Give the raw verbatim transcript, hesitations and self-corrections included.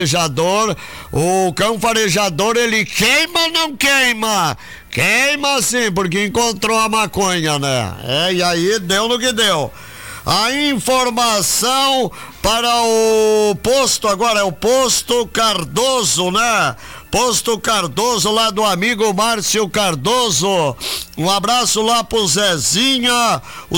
farejador, o cão farejador, ele queima ou não queima? Queima sim, porque encontrou a maconha, né? É, e aí deu no que deu. A informação para o posto agora, é o posto Cardoso, né? Posto Cardoso, lá do amigo Márcio Cardoso. Um abraço lá pro Zezinha. O